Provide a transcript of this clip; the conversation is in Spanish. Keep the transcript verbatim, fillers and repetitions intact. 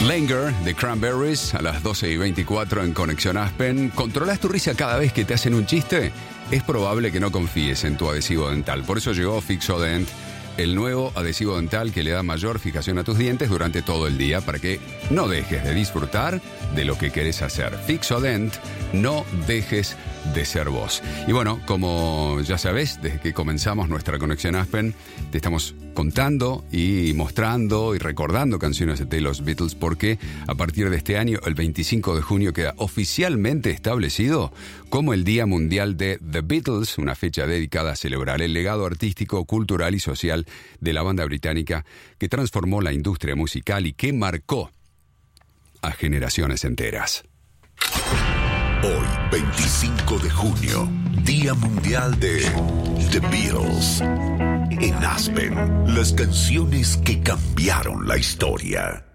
Linger de Cranberries a las doce y veinticuatro en Conexión Aspen. ¿Controlas tu risa cada vez que te hacen un chiste? Es probable que no confíes en tu adhesivo dental. Por eso llegó Fixodent, el nuevo adhesivo dental que le da mayor fijación a tus dientes durante todo el día para que no dejes de disfrutar de lo que querés hacer. Fixodent, no dejes de ser vos. Y bueno, como ya sabés, desde que comenzamos nuestra Conexión Aspen, te estamos contando y mostrando y recordando canciones de los Beatles, porque a partir de este año, el veinticinco de junio, queda oficialmente establecido como el Día Mundial de The Beatles, una fecha dedicada a celebrar el legado artístico, cultural y social de la banda británica que transformó la industria musical y que marcó a generaciones enteras. Hoy, veinticinco de junio, Día Mundial de The Beatles. En Aspen, las canciones que cambiaron la historia.